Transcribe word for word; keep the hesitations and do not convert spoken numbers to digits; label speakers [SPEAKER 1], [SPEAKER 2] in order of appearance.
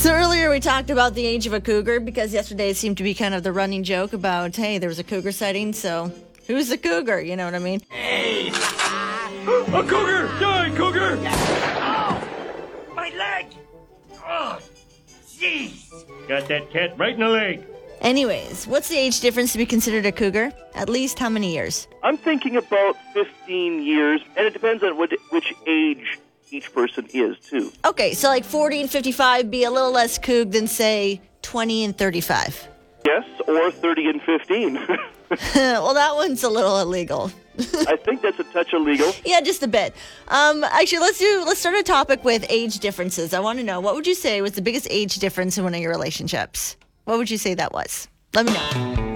[SPEAKER 1] So earlier we talked about the age of a cougar because yesterday it seemed to be kind of the running joke about, hey, there was a cougar sighting, so who's the cougar? You know what I mean?
[SPEAKER 2] Hey! A cougar! Die, cougar! Oh! My leg! Oh, jeez! Got that cat right in the leg.
[SPEAKER 1] Anyways, what's the age difference to be considered a cougar? At least how many years?
[SPEAKER 3] I'm thinking about fifteen years, and it depends on what, which age each person is, too.
[SPEAKER 1] Okay, so like forty and fifty-five be a little less coug than, say, twenty and thirty-five.
[SPEAKER 3] Yes, or thirty and fifteen.
[SPEAKER 1] Well, that one's a little illegal.
[SPEAKER 3] I think that's a touch illegal.
[SPEAKER 1] Yeah, just a bit. Um, actually, let's do. Let's start a topic with age differences. I want to know, what would you say was the biggest age difference in one of your relationships? What would you say that was? Let me know.